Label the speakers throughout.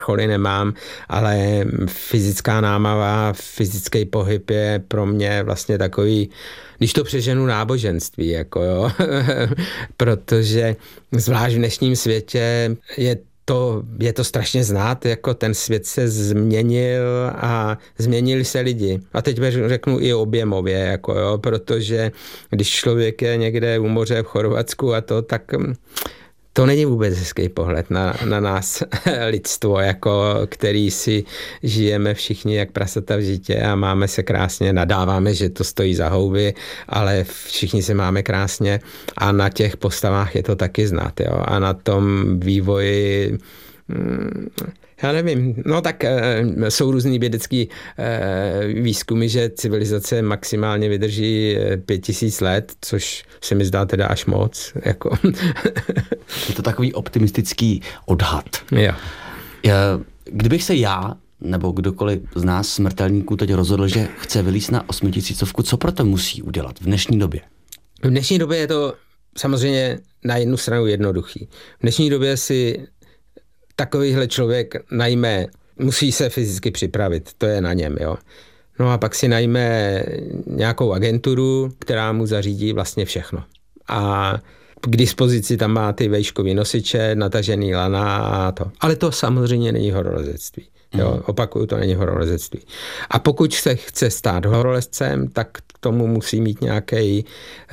Speaker 1: choly nemám, ale fyzická námava, fyzický pohyb je pro mě vlastně takový, když to přeženu, náboženství, jako jo, protože zvlášť v dnešním světě je to strašně znát, jako ten svět se změnil a změnili se lidi. A teď řeknu i objemově, jako jo, protože když člověk je někde u moře v Chorvatsku a to, tak to není vůbec hezký pohled na nás lidstvo, jako který si žijeme všichni jak prasata v žitě a máme se krásně, nadáváme, že to stojí za houby, ale všichni se máme krásně a na těch postavách je to taky znát, jo, a na tom vývoji já nevím, no tak jsou různý vědecký výzkumy, že civilizace maximálně vydrží 5000 let, což se mi zdá teda až moc. Jako.
Speaker 2: Je to takový optimistický odhad.
Speaker 1: Jo.
Speaker 2: Kdybych se já nebo kdokoliv z nás smrtelníků teď rozhodl, že chce vylízt na 8000, co proto musí udělat v dnešní době?
Speaker 1: V dnešní době je to samozřejmě na jednu stranu jednoduchý. V dnešní době si takovýhle člověk musí se fyzicky připravit, to je na něm, jo. No a pak si najme nějakou agenturu, která mu zařídí vlastně všechno. A k dispozici tam má ty vejškový nosiče, natažený lana a to. Ale to samozřejmě není horolezectví. Jo, opakuju, to není horolezectví. A pokud se chce stát horolezcem, tak k tomu musí mít nějaký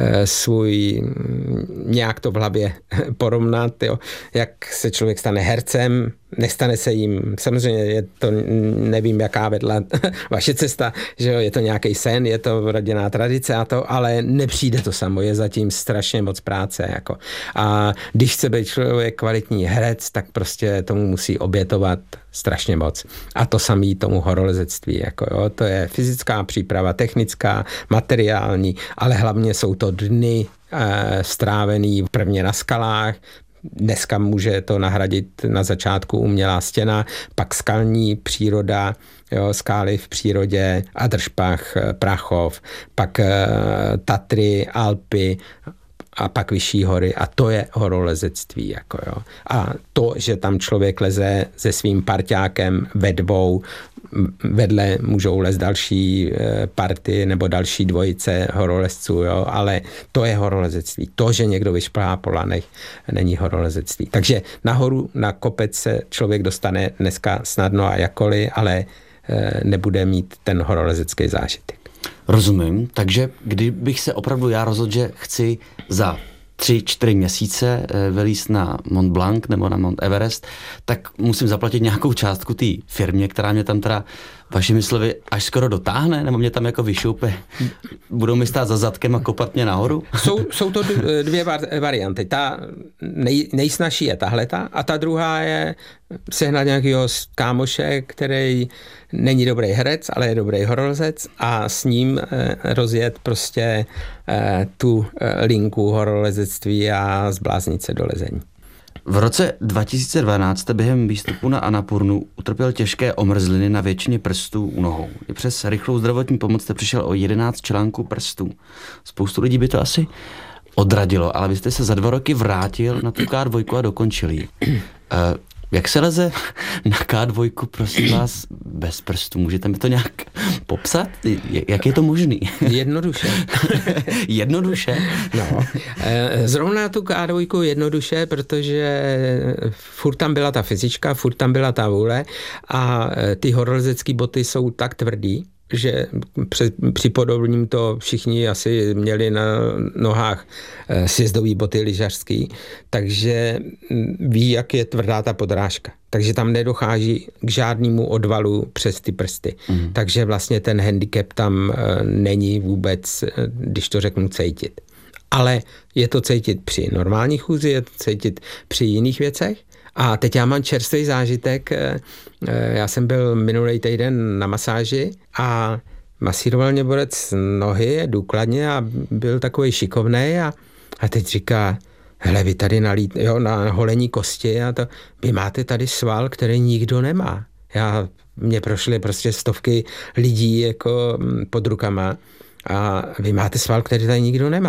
Speaker 1: nějak to v hlavě porovnat, jo. Jak se člověk stane hercem, nestane se jim, samozřejmě je to, nevím, jaká vedla vaše cesta, že jo, je to nějaký sen, je to rodinná tradice a to, ale nepřijde to samo, je zatím strašně moc práce, jako. A když chce být člověk kvalitní herec, tak prostě tomu musí obětovat strašně moc. A to samý tomu horolezectví, jako jo, to je fyzická příprava, technická, materiální, ale hlavně jsou to dny strávený prvně na skalách. Dneska může to nahradit na začátku umělá stěna, pak skalní příroda, jo, skály v přírodě, Adršpach, Prachov, pak Tatry, Alpy a pak vyšší hory a to je horolezectví. Jako jo. A to, že tam člověk leze se svým parťákem ve dvou, vedle můžou lézt další party nebo další dvojice horolezců, jo, ale to je horolezectví. To, že někdo vyšplhá po lanech, není horolezectví. Takže nahoru na kopec se člověk dostane dneska snadno a jakkoliv, ale nebude mít ten horolezecký zážitek.
Speaker 2: Rozumím, takže kdybych se opravdu já rozhodl, že chci za 3-4 měsíce vylízt na Mont Blanc nebo na Mont Everest, tak musím zaplatit nějakou částku té firmě, která mě tam teda vašimi slovy až skoro dotáhne, nebo mě tam jako vyšoupe. Budou mi stát za zadkem a kopat mě nahoru?
Speaker 1: Jsou to dvě varianty. Ta nejsnažší je tahleta a ta druhá je sehnat nějakého kámoše, který není dobrý herec, ale je dobrý horolezec a s ním rozjet prostě tu linku horolezectví a zbláznit se do lezení.
Speaker 2: V roce 2012 během výstupu na Annapurnu utrpěl těžké omrzliny na většině prstů u nohou. I přes rychlou zdravotní pomoc jste přišel o 11 článků prstů. Spoustu lidí by to asi odradilo, ale vy jste se za 2 roky vrátil na tu K2 a dokončil ji. Jak se leze na K2, prosím vás, bez prstů? Můžete mi to nějak popsat? Jak je to možný?
Speaker 1: Jednoduše.
Speaker 2: Jednoduše?
Speaker 1: No, zrovna na tu K2 jednoduše, protože furt tam byla ta fyzička, furt tam byla ta vůle a ty horolezecké boty jsou tak tvrdý, že při podobním to všichni asi měli na nohách sjezdový boty lyžařský, takže ví, jak je tvrdá ta podrážka. Takže tam nedochází k žádnému odvalu přes ty prsty. Takže vlastně ten handicap tam není vůbec, když to řeknu, cítit. Ale je to cítit při normální chůzi, je to cítit při jiných věcech. A teď já mám čerstvý zážitek. Já jsem byl minulý týden na masáži a masíroval mě borec nohy důkladně a byl takový šikovnej a teď říká, hele, vy tady na holení kosti a to, vy máte tady sval, který nikdo nemá. Mně prošly prostě stovky lidí jako pod rukama a vy máte sval, který tady nikdo nemá.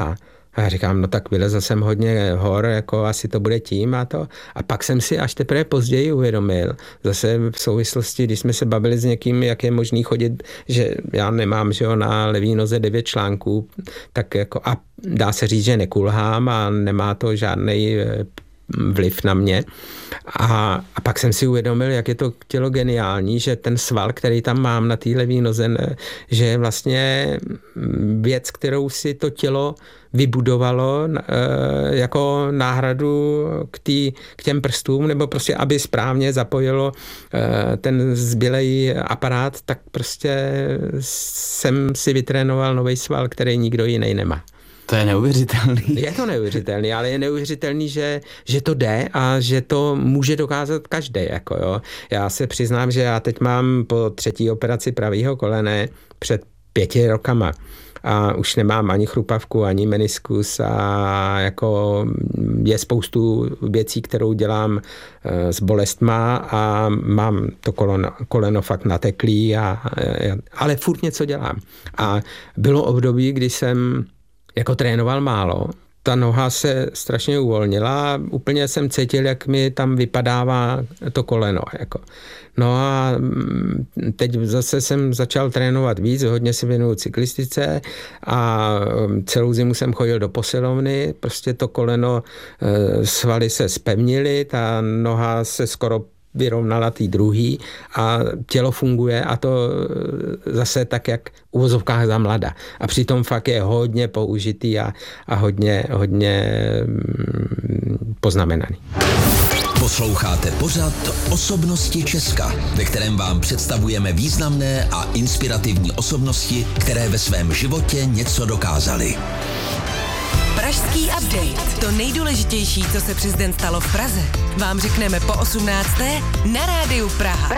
Speaker 1: A já říkám, no tak vylezl jsem hodně hor, jako asi to bude tím a to. A pak jsem si až teprve později uvědomil, zase v souvislosti, když jsme se bavili s někým, jak je možný chodit, že já nemám, že jo, na levý noze 9 článků, tak jako a dá se říct, že nekulhám a nemá to žádnej vliv na mě. A pak jsem si uvědomil, jak je to tělo geniální, že ten sval, který tam mám na té levý noze, že je vlastně věc, kterou si to tělo vybudovalo jako náhradu k těm prstům, nebo prostě, aby správně zapojilo ten zbylej aparát, tak prostě jsem si vytrénoval nový sval, který nikdo jiný nemá.
Speaker 2: To je neuvěřitelný.
Speaker 1: Je to neuvěřitelný, ale je neuvěřitelný, že to jde a že to může dokázat každý. Jako jo. Já se přiznám, že já teď mám po 3. operaci pravýho kolene před 5 rokama a už nemám ani chrupavku, ani meniskus a jako je spoustu věcí, kterou dělám s bolestma a mám to koleno fakt nateklý, ale furt něco dělám. A bylo období, kdy jsem jako trénoval málo, ta noha se strašně uvolnila a úplně jsem cítil, jak mi tam vypadává to koleno. Jako. No a teď zase jsem začal trénovat víc, hodně se věnuju cyklistice a celou zimu jsem chodil do posilovny, prostě to koleno, svaly se zpevnily, ta noha se skoro vyrovnala tý druhý a tělo funguje a to zase tak, jak v uvozovkách za mlada. A přitom fakt je hodně použitý a hodně poznamenaný.
Speaker 3: Posloucháte pořad Osobnosti Česka, ve kterém vám představujeme významné a inspirativní osobnosti, které ve svém životě něco dokázaly.
Speaker 4: Pražský update. To nejdůležitější, co se přes den stalo v Praze, vám řekneme po 18. na Rádiu Praha.